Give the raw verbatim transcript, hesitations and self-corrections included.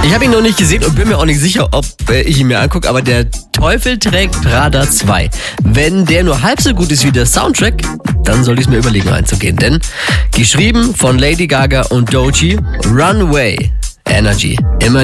Ich habe ihn noch nicht gesehen und bin mir auch nicht sicher, ob äh, ich ihn mir angucke, aber der Teufel trägt Prada zwei. Wenn der nur halb so gut ist wie der Soundtrack, dann soll ich es mir überlegen reinzugehen. Denn geschrieben von Lady Gaga und Doechii, Runway, Energy, immer